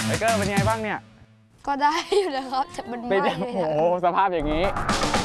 ไบเกอร์เป็นไงบ้างเนี่ยก็ได้อยู่นะครับแต่มันไม่เลยโอ้โหสภาพอย่างนี้